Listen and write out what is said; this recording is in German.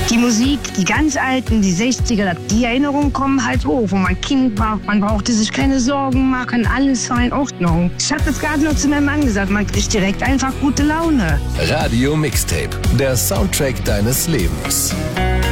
Die Musik, die ganz alten, die 60er, die Erinnerungen kommen halt hoch, wo man Kind war. Man brauchte sich keine Sorgen machen, alles war in Ordnung. Ich habe das gerade noch zu meinem Mann gesagt, man kriegt direkt einfach gute Laune. Radio Mixtape, der Soundtrack deines Lebens.